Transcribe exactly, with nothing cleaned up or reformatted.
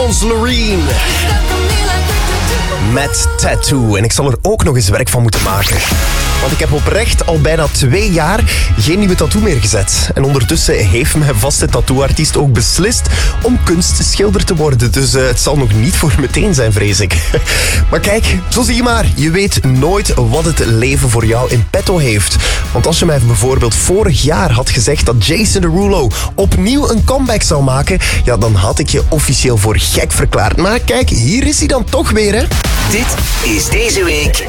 ons Loreen. Met Tattoo. En ik zal er ook nog eens werk van moeten maken. Want ik heb oprecht al bijna twee jaar geen nieuwe tattoo meer gezet. En ondertussen heeft mijn vaste tattooartiest ook beslist om kunstschilder te worden. Dus uh, het zal nog niet voor meteen zijn, vrees ik. Maar kijk, zo zie je maar. Je weet nooit wat het leven voor jou in petto heeft. Want als je mij bijvoorbeeld vorig jaar had gezegd dat Jason Derulo opnieuw een comeback zou maken, ja, dan had ik je officieel voor gek verklaard. Maar kijk, hier is hij dan toch weer, hè. Dit is deze week